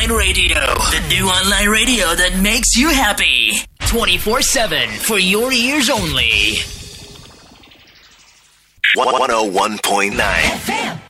Online Radio. The new online radio that makes you happy. 24/7 for your ears only. 101.9